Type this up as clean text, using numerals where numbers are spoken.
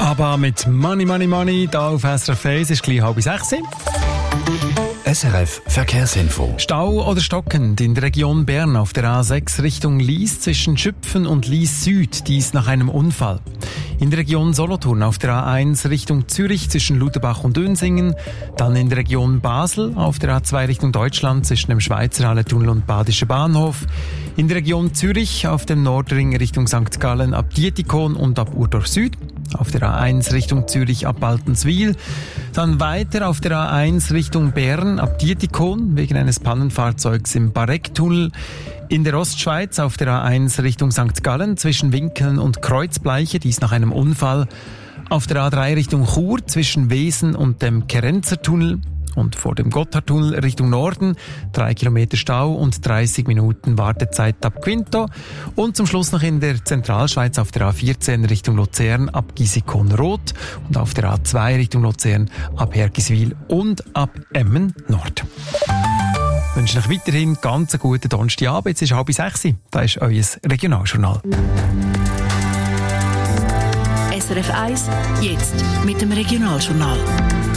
Aber mit Money, Money, Money, da auf SRF 1 ist gleich 5:30. SRF Verkehrsinfo. Stau oder stockend in der Region Bern auf der A6 Richtung Lies zwischen Schüpfen und Lies Süd, dies nach einem Unfall. In der Region Solothurn auf der A1 Richtung Zürich zwischen Lutherbach und Dönsingen. Dann in der Region Basel auf der A2 Richtung Deutschland zwischen dem Schweizer Halletunnel und Badischer Bahnhof. In der Region Zürich auf dem Nordring Richtung St. Gallen ab Dietikon und ab Urdorf Süd. Auf der A1 Richtung Zürich ab Baltenswil. Dann weiter auf der A1 Richtung Bern ab Dietikon wegen eines Pannenfahrzeugs im Barecktunnel. In der Ostschweiz auf der A1 Richtung St. Gallen zwischen Winkeln und Kreuzbleiche, dies nach einem Unfall. Auf der A3 Richtung Chur zwischen Wesen und dem Kerenzertunnel. Und vor dem Gotthardtunnel Richtung Norden 3 Kilometer Stau und 30 Minuten Wartezeit ab Quinto. Und zum Schluss noch in der Zentralschweiz auf der A14 Richtung Luzern ab Gisikon-Rot und auf der A2 Richtung Luzern ab Hergiswil und ab Emmen Nord. Ich wünsche euch weiterhin ganz einen guten Donnerstagabend. Jetzt ist 5:30. Da ist euer Regionaljournal. SRF 1, jetzt mit dem Regionaljournal.